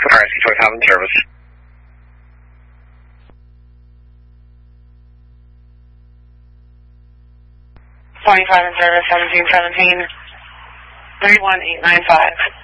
RC 25 in service. .25 in service, 1717, 31895.